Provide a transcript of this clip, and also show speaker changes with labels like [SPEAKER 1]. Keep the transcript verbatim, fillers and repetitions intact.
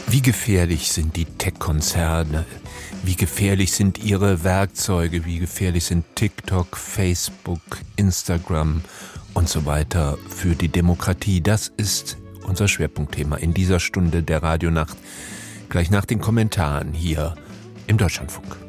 [SPEAKER 1] Wie gefährlich sind die Tech-Konzerne? Wie gefährlich sind ihre Werkzeuge? Wie gefährlich sind TikTok, Facebook, Instagram und so weiter für die Demokratie? Das ist unser Schwerpunktthema in dieser Stunde der Radionacht. Gleich nach den Kommentaren hier im Deutschlandfunk.